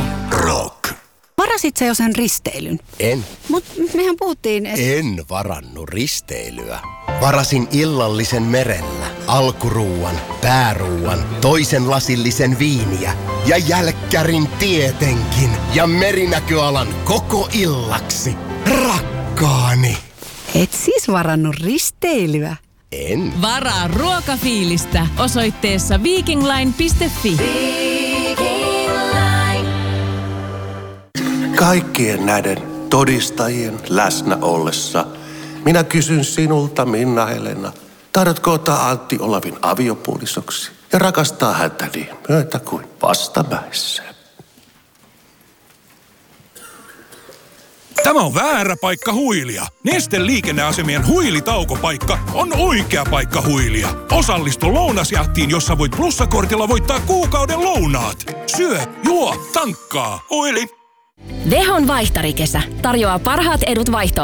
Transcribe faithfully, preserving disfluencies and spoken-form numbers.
Rock. Varasit sä jo sen risteilyn? En. Mut mehän puhuttiin... Et... En varannut risteilyä. Varasin illallisen merellä, alkuruuan, pääruuan, toisen lasillisen viiniä ja jälkkärin tietenkin ja merinäköalan koko illaksi. Rakkaani. Et siis varannut risteilyä? En. Varaa ruokafiilistä osoitteessa viikingline piste fi. Kaikkien näiden todistajien läsnä ollessa minä kysyn sinulta, Minna-Helena, tahdotko ottaa Antti Olavin aviopuolisoksi ja rakastaa häntä niin myötä kuin vastamäissä? Tämä on väärä paikka huilia. Nesteen liikenneasemien huilitaukopaikka on oikea paikka huilia. Osallistu lounasjahtiin, jossa voit plussakortilla voittaa kuukauden lounaat. Syö, juo, tankkaa, huili. Vehon vaihtarikesä tarjoaa parhaat edut vaihtoa